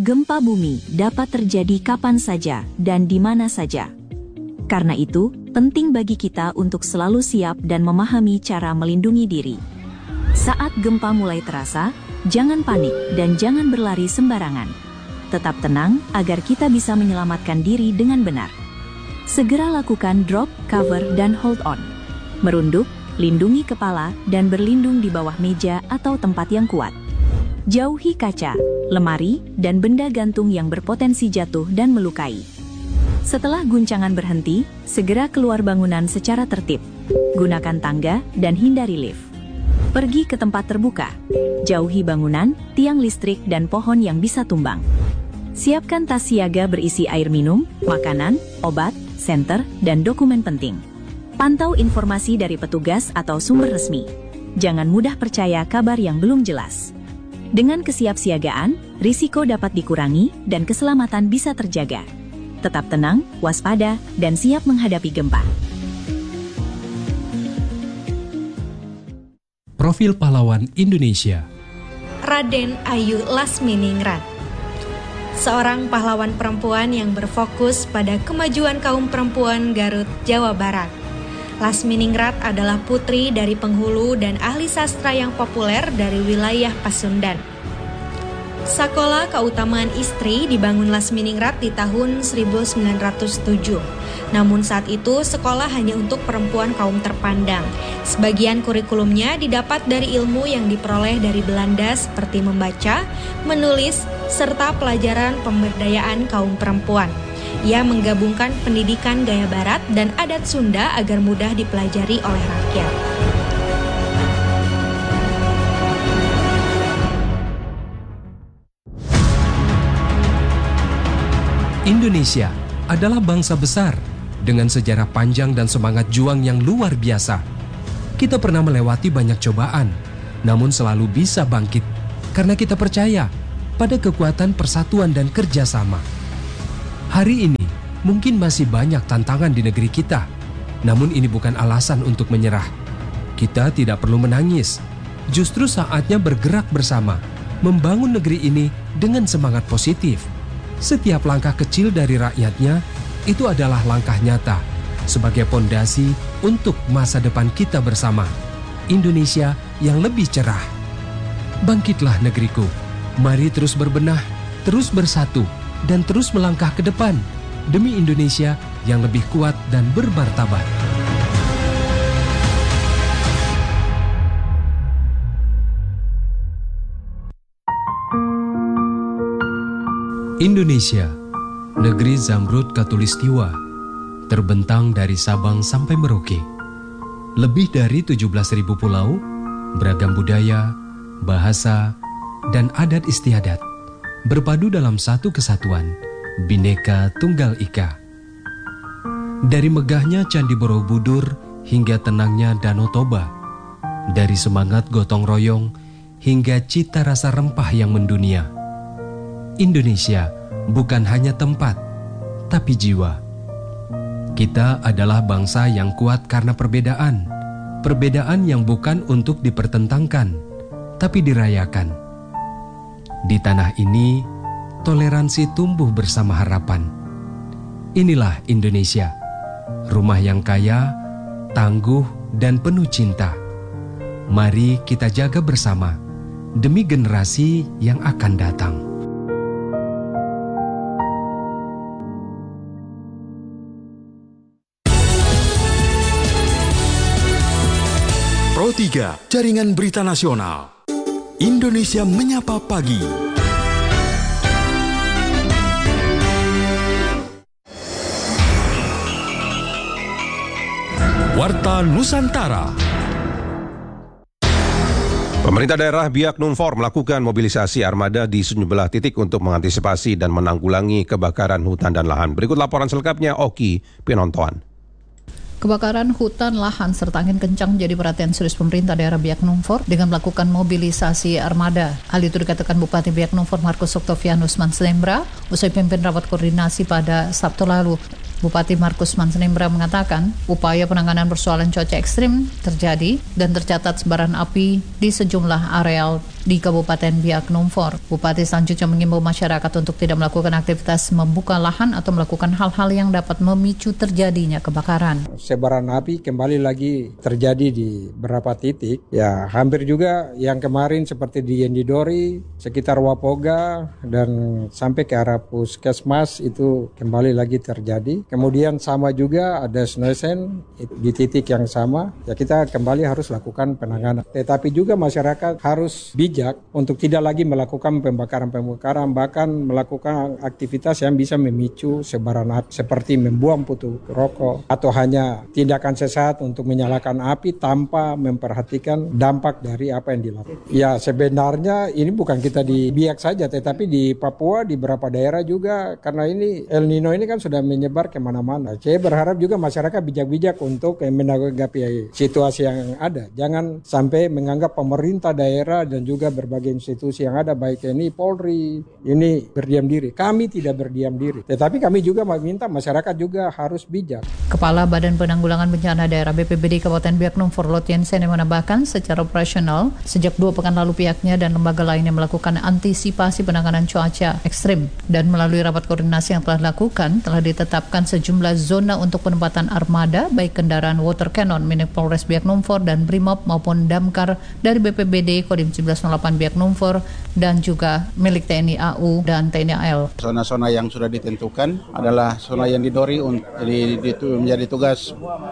Gempa bumi dapat terjadi kapan saja dan di mana saja. Karena itu, penting bagi kita untuk selalu siap dan memahami cara melindungi diri. Saat gempa mulai terasa, jangan panik dan jangan berlari sembarangan. Tetap tenang agar kita bisa menyelamatkan diri dengan benar. Segera lakukan drop, cover, dan hold on. Merunduk, lindungi kepala, dan berlindung di bawah meja atau tempat yang kuat. Jauhi kaca, lemari, dan benda gantung yang berpotensi jatuh dan melukai. Setelah guncangan berhenti, segera keluar bangunan secara tertib. Gunakan tangga dan hindari lift. Pergi ke tempat terbuka. Jauhi bangunan, tiang listrik, dan pohon yang bisa tumbang. Siapkan tas siaga berisi air minum, makanan, obat, senter, dan dokumen penting. Pantau informasi dari petugas atau sumber resmi. Jangan mudah percaya kabar yang belum jelas. Dengan kesiapsiagaan, risiko dapat dikurangi dan keselamatan bisa terjaga. Tetap tenang, waspada, dan siap menghadapi gempa. Profil Pahlawan Indonesia. Raden Ayu Lasminingrat, seorang pahlawan perempuan yang berfokus pada kemajuan kaum perempuan Garut, Jawa Barat. Lasminingrat adalah putri dari penghulu dan ahli sastra yang populer dari wilayah Pasundan. Sakola Keutamaan Istri dibangun Lasminingrat di tahun 1907. Namun saat itu sekolah hanya untuk perempuan kaum terpandang. Sebagian kurikulumnya didapat dari ilmu yang diperoleh dari Belanda seperti membaca, menulis, serta pelajaran pemberdayaan kaum perempuan. Ia menggabungkan pendidikan gaya barat dan adat Sunda agar mudah dipelajari oleh rakyat. Indonesia adalah bangsa besar dengan sejarah panjang dan semangat juang yang luar biasa. Kita pernah melewati banyak cobaan, namun selalu bisa bangkit karena kita percaya pada kekuatan persatuan dan kerjasama. Hari ini mungkin masih banyak tantangan di negeri kita, namun ini bukan alasan untuk menyerah. Kita tidak perlu menangis, justru saatnya bergerak bersama, membangun negeri ini dengan semangat positif. Setiap langkah kecil dari rakyatnya itu adalah langkah nyata sebagai pondasi untuk masa depan kita bersama. Indonesia yang lebih cerah. Bangkitlah negeriku, mari terus berbenah, terus bersatu, dan terus melangkah ke depan demi Indonesia yang lebih kuat dan bermartabat. Indonesia, negeri Zamrud Khatulistiwa, terbentang dari Sabang sampai Merauke. Lebih dari 17.000 pulau, beragam budaya, bahasa, dan adat istiadat berpadu dalam satu kesatuan, Bhinneka Tunggal Ika. Dari megahnya Candi Borobudur hingga tenangnya Danau Toba, dari semangat gotong royong hingga cita rasa rempah yang mendunia. Indonesia bukan hanya tempat, tapi jiwa. Kita adalah bangsa yang kuat karena perbedaan. Perbedaan yang bukan untuk dipertentangkan, tapi dirayakan. Di tanah ini, toleransi tumbuh bersama harapan. Inilah Indonesia, rumah yang kaya, tangguh, dan penuh cinta. Mari kita jaga bersama, demi generasi yang akan datang. Pro 3, Jaringan Berita Nasional. Indonesia Menyapa Pagi. Warta Nusantara. Pemerintah daerah Biak Numfor melakukan mobilisasi armada di sejumlah titik untuk mengantisipasi dan menanggulangi kebakaran hutan dan lahan. Berikut laporan selengkapnya Oki Pinontoan. Kebakaran hutan, lahan, serta angin kencang menjadi perhatian serius pemerintah daerah Biak Numfor dengan melakukan mobilisasi armada. Hal itu dikatakan Bupati Biak Numfor Markus Oktavianus Manslembra usai pimpin rapat koordinasi pada Sabtu lalu. Bupati Markus Mansenembra mengatakan upaya penanganan persoalan cuaca ekstrim terjadi dan tercatat sebaran api di sejumlah areal di Kabupaten Biak Numfor. Bupati selanjutnya mengimbau masyarakat untuk tidak melakukan aktivitas membuka lahan atau melakukan hal-hal yang dapat memicu terjadinya kebakaran. Sebaran api kembali lagi terjadi di beberapa titik. Ya, hampir juga yang kemarin seperti di Yendidori, sekitar Wapoga, dan sampai ke arah Puskesmas itu kembali lagi terjadi. Kemudian sama juga ada Snesen di titik yang sama. Ya, kita kembali harus lakukan penanganan. Tetapi juga masyarakat harus bijak untuk tidak lagi melakukan pembakaran-pembakaran, bahkan melakukan aktivitas yang bisa memicu sebaran api seperti membuang putu rokok atau hanya tindakan sesat untuk menyalakan api tanpa memperhatikan dampak dari apa yang dilakukan. Ya, sebenarnya ini bukan kita di Biak saja, tetapi di Papua, di beberapa daerah juga, karena ini El Nino ini kan sudah menyebar kemana-mana. Saya berharap juga masyarakat bijak-bijak untuk menanggapi situasi yang ada. Jangan sampai menganggap pemerintah daerah dan juga berbagai institusi yang ada, baik TNI, Polri, ini berdiam diri. Kami tidak berdiam diri. Tetapi kami juga meminta masyarakat juga harus bijak. Kepala Badan Penanggulangan Bencana Daerah BPBD Kabupaten Biak Numfor Lotien Sene menambahkan secara operasional, sejak 2 pekan lalu pihaknya dan lembaga lainnya melakukan antisipasi penanganan cuaca ekstrim. Dan melalui rapat koordinasi yang telah dilakukan, telah ditetapkan sejumlah zona untuk penempatan armada, baik kendaraan water cannon milik Polres Biak Numfor dan Brimob maupun damkar dari BPBD Kodim 1908 Biak Numfor dan juga milik TNI AU dan TNI AL. Zona-zona yang sudah ditentukan adalah zona yang didori menjadi tugas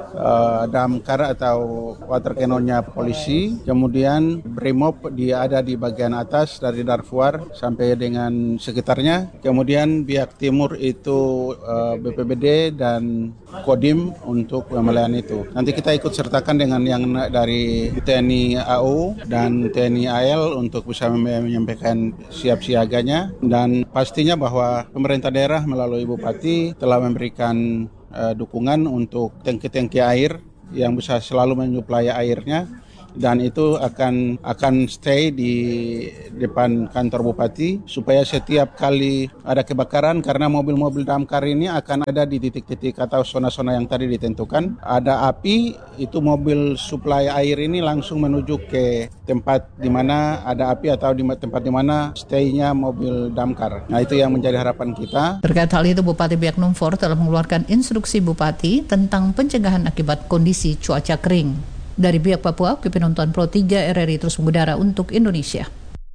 damkar atau water cannonnya polisi. Kemudian Brimob dia ada di bagian atas dari Darfur sampai dengan sekitarnya. Kemudian Biak Timur itu BPBD dan Kodim untuk melayani itu. Nanti kita ikut sertakan dengan yang dari TNI AU dan TNI AL untuk bisa menyampaikan siap siaganya, dan pastinya bahwa pemerintah daerah melalui Bupati telah memberikan dukungan untuk tangki-tangki air yang bisa selalu menyuplai airnya, dan itu akan stay di depan kantor Bupati supaya setiap kali ada kebakaran, karena mobil-mobil damkar ini akan ada di titik-titik atau zona-zona yang tadi ditentukan. Ada api, itu mobil suplai air ini langsung menuju ke tempat di mana ada api atau di tempat di mana stay-nya mobil damkar. Nah, itu yang menjadi harapan kita. Terkait hal itu, Bupati Biak Numfor telah mengeluarkan instruksi Bupati tentang pencegahan akibat kondisi cuaca kering. Dari Biak Papua, Kipi Nonton Pro 3 RRI terus mengudara untuk Indonesia.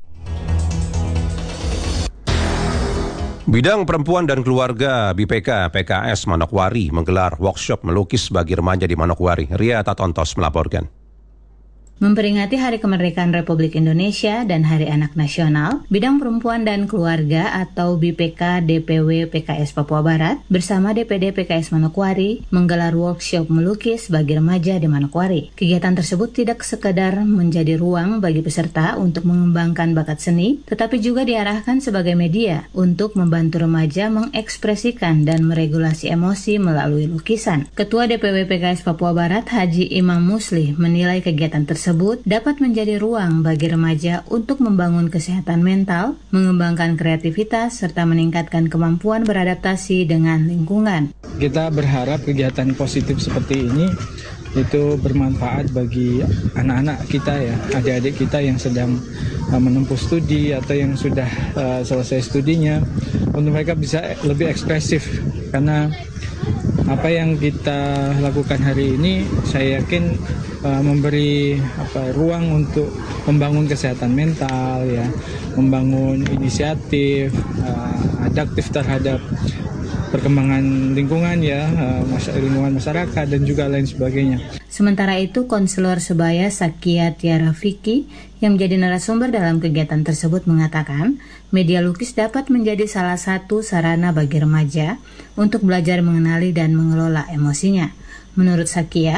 Bidang Perempuan dan Keluarga BPK PKS Manokwari menggelar workshop melukis bagi remaja di Manokwari. Ria Tatontos melaporkan. Memperingati Hari Kemerdekaan Republik Indonesia dan Hari Anak Nasional, Bidang Perempuan dan Keluarga atau BPK DPW PKS Papua Barat bersama DPD PKS Manokwari menggelar workshop melukis bagi remaja di Manokwari. Kegiatan tersebut tidak sekadar menjadi ruang bagi peserta untuk mengembangkan bakat seni, tetapi juga diarahkan sebagai media untuk membantu remaja mengekspresikan dan meregulasi emosi melalui lukisan. Ketua DPW PKS Papua Barat Haji Imam Muslih menilai kegiatan tersebut dapat menjadi ruang bagi remaja untuk membangun kesehatan mental, mengembangkan kreativitas, serta meningkatkan kemampuan beradaptasi dengan lingkungan. Kita berharap kegiatan positif seperti ini itu bermanfaat bagi anak-anak kita ya, adik-adik kita yang sedang menempuh studi atau yang sudah selesai studinya, untuk mereka bisa lebih ekspresif, karena apa yang kita lakukan hari ini saya yakin memberi ruang untuk membangun kesehatan mental ya, membangun inisiatif, adaptif terhadap perkembangan lingkungan ya, lingkungan masyarakat dan juga lain sebagainya. Sementara itu, konselor sebaya Sakia Tiara Vicky yang menjadi narasumber dalam kegiatan tersebut mengatakan, media lukis dapat menjadi salah satu sarana bagi remaja untuk belajar mengenali dan mengelola emosinya. Menurut Sakia,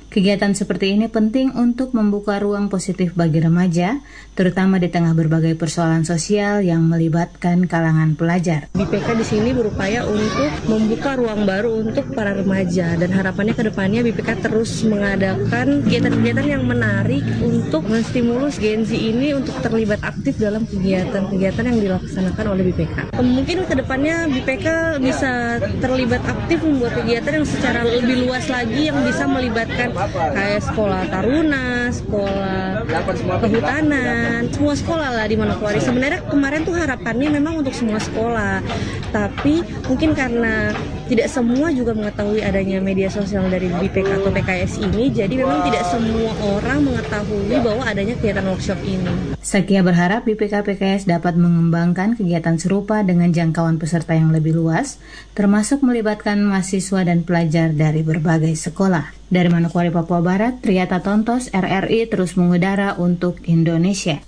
Kegiatan seperti ini penting untuk membuka ruang positif bagi remaja, terutama di tengah berbagai persoalan sosial yang melibatkan kalangan pelajar. BPK di sini berupaya untuk membuka ruang baru untuk para remaja dan harapannya ke depannya BPK terus mengadakan kegiatan-kegiatan yang menarik untuk menstimulus Gen Z ini untuk terlibat aktif dalam kegiatan-kegiatan yang dilaksanakan oleh BPK. Mungkin ke depannya BPK bisa terlibat aktif membuat kegiatan yang secara lebih luas lagi yang bisa melibatkan kayak sekolah taruna, sekolah kehutanan, semua sekolah lah di Manokwari. Sebenarnya kemarin tuh harapannya memang untuk semua sekolah, tapi mungkin karena tidak semua juga mengetahui adanya media sosial dari BPK atau PKS ini, jadi memang tidak semua orang mengetahui bahwa adanya kegiatan workshop ini. Sakia berharap BPK PKS dapat mengembangkan kegiatan serupa dengan jangkauan peserta yang lebih luas, termasuk melibatkan mahasiswa dan pelajar dari berbagai sekolah. Dari Manokwari, Papua Barat, Triata Tontos, RRI terus mengudara untuk Indonesia.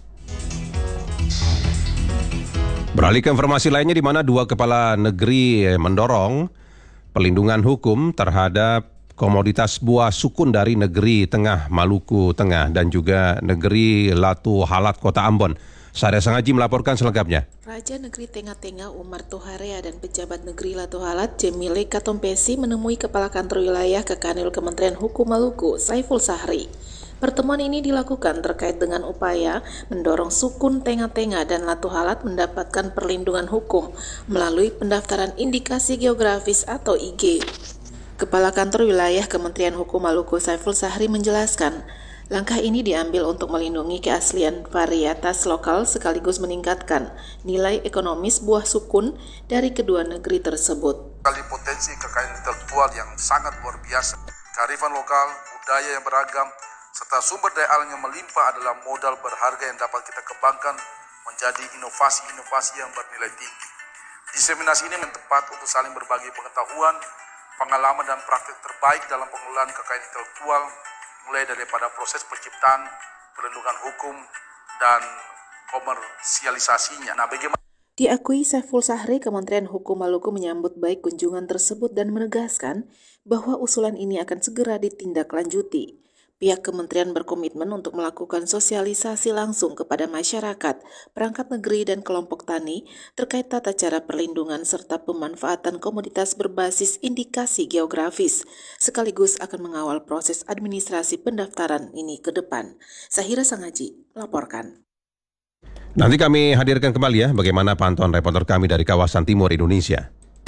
Beralih ke informasi lainnya di mana dua kepala negeri mendorong pelindungan hukum terhadap komoditas buah sukun dari negeri Tengah Maluku Tengah dan juga negeri Latu Halat Kota Ambon. Sarya Sangaji melaporkan selengkapnya. Raja Negeri Tengah-Tengah Umar Toharea dan pejabat negeri Latu Halat Jemile Katompesi menemui Kepala Kantor Wilayah Kekanil Kementerian Hukum Maluku, Saiful Sahri. Pertemuan ini dilakukan terkait dengan upaya mendorong sukun Tengah-Tengah dan Latu Halat mendapatkan perlindungan hukum melalui pendaftaran indikasi geografis atau IG. Kepala Kantor Wilayah Kementerian Hukum Maluku, Saiful Sahri menjelaskan, langkah ini diambil untuk melindungi keaslian varietas lokal sekaligus meningkatkan nilai ekonomis buah sukun dari kedua negeri tersebut. Kali potensi kekayaan intelektual yang sangat luar biasa, kearifan lokal, budaya yang beragam, serta sumber daya alam yang melimpah adalah modal berharga yang dapat kita kembangkan menjadi inovasi-inovasi yang bernilai tinggi. Diseminasi ini yang tepat untuk saling berbagi pengetahuan, pengalaman dan praktik terbaik dalam pengelolaan kekayaan intelektual, mulai daripada proses penciptaan, perlindungan hukum, dan komersialisasinya. Nah, bagaimana? Diakui Saiful Sahri, Kementerian Hukum Maluku menyambut baik kunjungan tersebut dan menegaskan bahwa usulan ini akan segera ditindaklanjuti. Pihak kementerian berkomitmen untuk melakukan sosialisasi langsung kepada masyarakat, perangkat negeri dan kelompok tani terkait tata cara perlindungan serta pemanfaatan komoditas berbasis indikasi geografis, sekaligus akan mengawal proses administrasi pendaftaran ini ke depan. Sahira Sangaji melaporkan. Nanti kami hadirkan kembali ya bagaimana pantauan reporter kami dari kawasan timur Indonesia.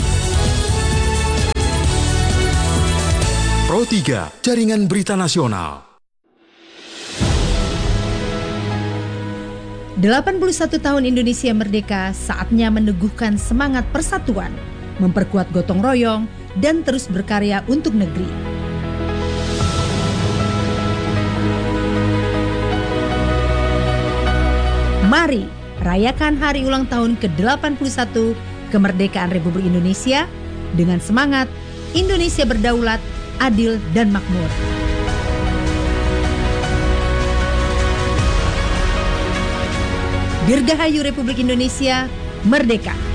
Pro 3, Jaringan Berita Nasional. 81 tahun Indonesia merdeka, saatnya meneguhkan semangat persatuan, memperkuat gotong royong, dan terus berkarya untuk negeri. Mari rayakan hari ulang tahun ke-81 kemerdekaan Republik Indonesia dengan semangat Indonesia berdaulat, adil, dan makmur. Dirgahayu Republik Indonesia, merdeka!